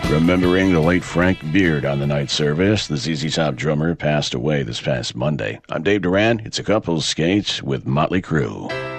Remembering the late Frank Beard on the night service, the ZZ Top drummer passed away this past Monday. I'm Dave Duran. It's a couple's skate with Motley Crue.